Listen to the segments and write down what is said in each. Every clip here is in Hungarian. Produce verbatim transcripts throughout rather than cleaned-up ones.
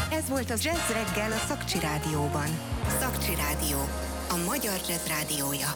Ez volt az Jazz Reggel a Szakcsi Rádióban. Szakcsi Rádió, a magyar jazz rádiója.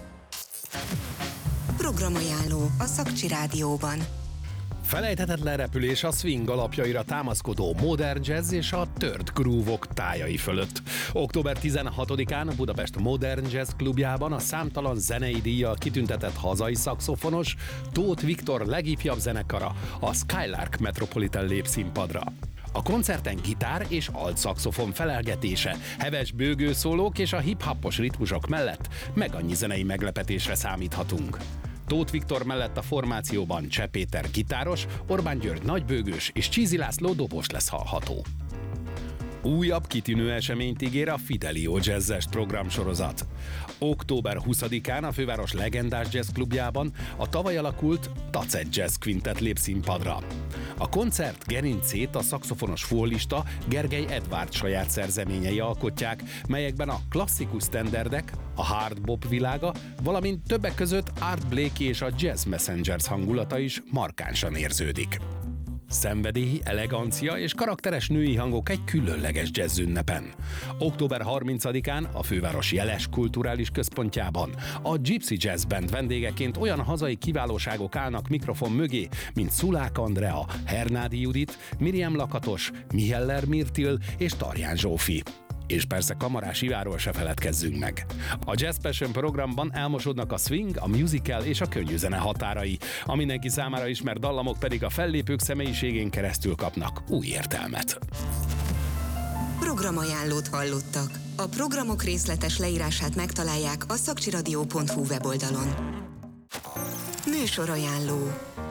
Programajánló a Szakcsi Rádióban. Felejthetetlen repülés a swing alapjaira támaszkodó modern jazz és a tört groove-ok tájai fölött. október tizenhatodikán a Budapest Modern Jazz Klubjában a számtalan zenei díjjal kitüntetett hazai szaxofonos Tóth Viktor legifjabb zenekara, a Skylark Metropolitan lép színpadra. A koncerten gitár és altszaxofon felelgetése, heves bőgőszólók és a hip-hopos ritmusok mellett meg annyi zenei meglepetésre számíthatunk. Tóth Viktor mellett a formációban Cseh Péter gitáros, Orbán György nagybőgős és Csízi László dobos lesz hallható. Újabb kitűnő eseményt ígér a Fidelio jazzes programsorozat. október huszadikán a főváros legendás jazzklubjában a tavaly alakult Tacet Jazz Quintet lép színpadra. A koncert gerincét a szaxofonos fullista Gergely Edvárd saját szerzeményei alkotják, melyekben a klasszikus sztenderdek, a hard bop világa, valamint többek között Art Blakey és a Jazz Messengers hangulata is markánsan érződik. Szenvedély, elegancia és karakteres női hangok egy különleges jazz ünnepen. október harmincadikán a főváros jeles kulturális központjában a Gypsy Jazz Band vendégeként olyan hazai kiválóságok állnak mikrofon mögé, mint Szulák Andrea, Hernádi Judit, Miriam Lakatos, Miheller Mirtil és Tarján Zsófi. És persze Kamarás Iváról se feledkezzünk meg. A Jazz Passion programban elmosodnak a swing, a musical és a könnyű zene határai. A mindenki számára ismert dallamok pedig a fellépők személyiségén keresztül kapnak új értelmet. Programajánlót hallottak. A programok részletes leírását megtalálják a szakcsiradio pont hu weboldalon. Műsorajánló.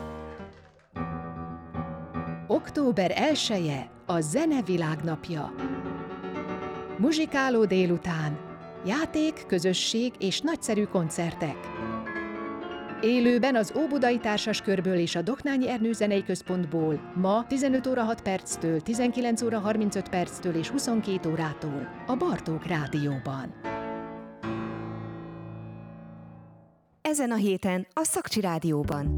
október elseje a Zene Világnapja. Muzsikáló délután, játék, közösség és nagyszerű koncertek. Élőben az Óbudai Társaskörből és a Doknányi Ernő Zenei Központból ma tizenöt óra hat perctől, tizenkilenc óra harmincöt perctől és huszonkét órától a Bartók Rádióban. Ezen a héten a Szakcsi Rádióban.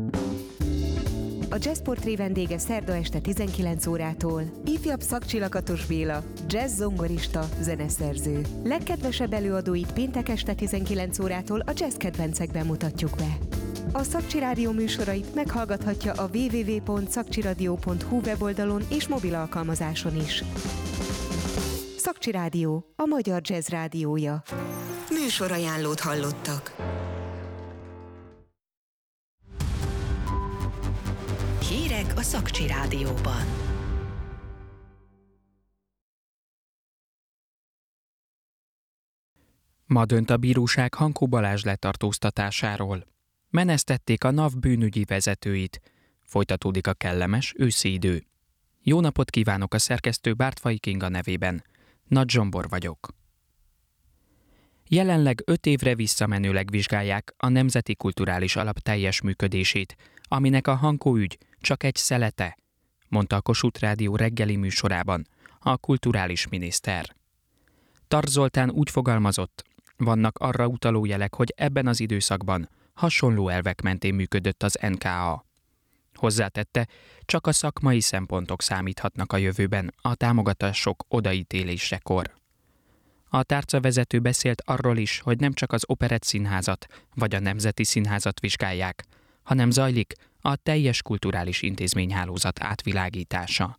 A Jazzportré vendége szerda este tizenkilenc órától ifjabb Szakcsi Lakatos Béla, jazz zongorista, zeneszerző. Legkedvesebb előadóit péntek este tizenkilenc órától a jazz kedvencekben mutatjuk be. A Szakcsi Rádió műsorait meghallgathatja a double-u double-u double-u pont szakcsiradio pont hu weboldalon és mobil alkalmazáson is. Szakcsi Rádió, a magyar jazz rádiója. Műsorajánlót hallottak. Hírek a Szakcsi Rádióban. Ma dönt a bíróság Hankó Balázs letartóztatásáról. Menesztették a NAV bűnügyi vezetőit. Folytatódik a kellemes őszi idő. Jó napot kívánok a szerkesztő Bártfai Kinga nevében. Nagy Zsombor vagyok. Jelenleg öt évre visszamenőleg vizsgálják a Nemzeti Kulturális Alap teljes működését, aminek a Hankó ügy csak egy szelete, mondta a Kossuth Rádió reggeli műsorában a kulturális miniszter. Tarts Zoltán úgy fogalmazott, vannak arra utaló jelek, hogy ebben az időszakban hasonló elvek mentén működött az en ká á. Hozzátette, csak a szakmai szempontok számíthatnak a jövőben a támogatások odaítélésekor. A tárcavezető beszélt arról is, hogy nem csak az Operett Színházat vagy a Nemzeti Színházat vizsgálják, hanem zajlik a teljes kulturális intézményhálózat átvilágítása.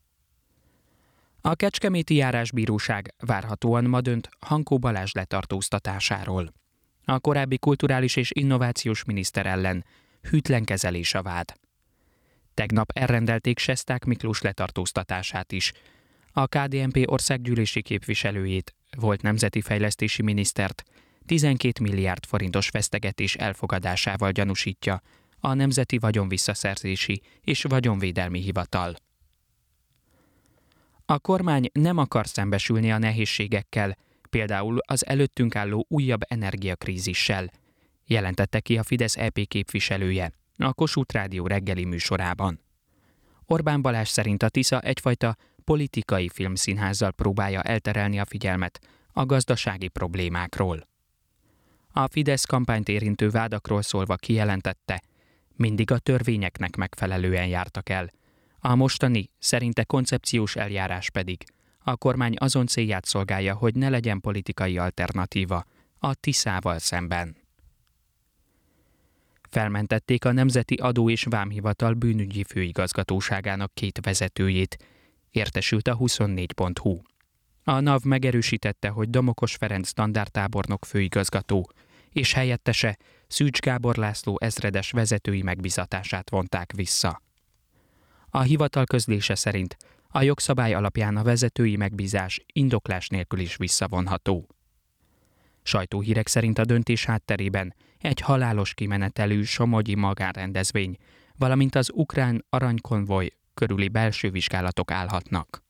A Kecskeméti Járásbíróság várhatóan ma dönt Hankó Balázs letartóztatásáról. A korábbi kulturális és innovációs miniszter ellen hűtlen kezelés a vád. Tegnap elrendelték Sesták Miklós letartóztatását is. A ká dé en pé országgyűlési képviselőjét, volt nemzeti fejlesztési minisztert, tizenkét milliárd forintos vesztegetés elfogadásával gyanúsítja a Nemzeti Vagyonvisszaszerzési és Vagyonvédelmi Hivatal. A kormány nem akar szembesülni a nehézségekkel, például az előttünk álló újabb energiakrízissel, jelentette ki a Fidesz é pé képviselője a Kossuth Rádió reggeli műsorában. Orbán Balázs szerint a Tisza egyfajta politikai filmszínházzal próbálja elterelni a figyelmet a gazdasági problémákról. A Fidesz kampányt érintő vádakról szólva kijelentette, mindig a törvényeknek megfelelően jártak el. A mostani, szerinte koncepciós eljárás pedig a kormány azon célját szolgálja, hogy ne legyen politikai alternatíva a Tiszával szemben. Felmentették a Nemzeti Adó- és Vámhivatal bűnügyi főigazgatóságának két vezetőjét, értesült a huszonnégy pont hu. A NAV megerősítette, hogy Domokos Ferenc tanártábornok főigazgató és helyettese Szűcs Gábor László ezredes vezetői megbízatását vonták vissza. A hivatal közlése szerint a jogszabály alapján a vezetői megbízás indoklás nélkül is visszavonható. Sajtóhírek szerint a döntés hátterében egy halálos kimenetelű somogyi magánrendezvény, valamint az ukrán aranykonvoj körüli belső vizsgálatok állhatnak.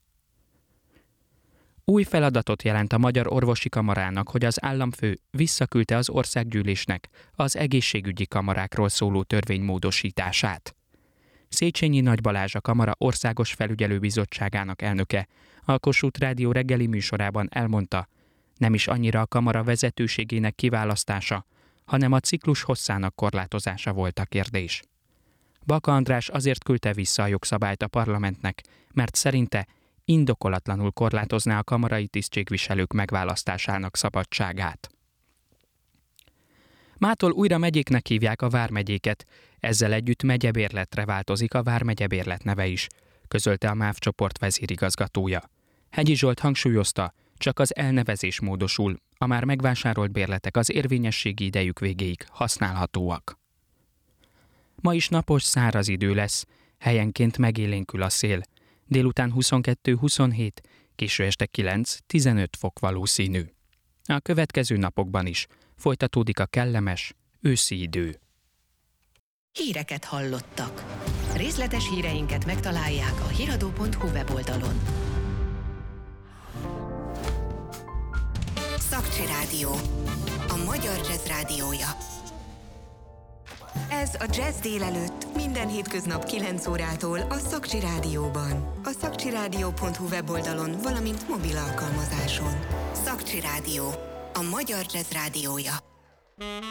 Új feladatot jelent a Magyar Orvosi Kamarának, hogy az államfő visszaküldte az országgyűlésnek az egészségügyi kamarákról szóló törvény módosítását. Széchenyi Nagy Balázs, a Kamara Országos Felügyelőbizottságának elnöke a Kossuth Rádió reggeli műsorában elmondta, nem is annyira a kamara vezetőségének kiválasztása, hanem a ciklus hosszának korlátozása volt a kérdés. Baka András azért küldte vissza a jogszabályt a parlamentnek, mert szerinte indokolatlanul korlátozná a kamarai tisztségviselők megválasztásának szabadságát. Mától újra megyéknek hívják a vármegyéket, ezzel együtt megyebérletre változik a vármegyebérlet neve is, közölte a MÁV csoport vezérigazgatója. Hegyi Zsolt hangsúlyozta, csak az elnevezés módosul, a már megvásárolt bérletek az érvényességi idejük végéig használhatóak. Ma is napos, száraz idő lesz, helyenként megélénkül a szél. Délután huszonkettő-huszonhét, késő este kilenc-tizenöt fok valószínű. A következő napokban is folytatódik a kellemes, őszi idő. Híreket hallottak. Részletes híreinket megtalálják a hiradó pont hu weboldalon. Szakcsi Rádió, a magyar jazz rádiója. Ez a Jazz délelőtt minden hétköznap kilenc órától a Szakcsi Rádióban. A szakcsirádió pont hu weboldalon, valamint mobil alkalmazáson. Szakcsi Rádió, a magyar jazz rádiója.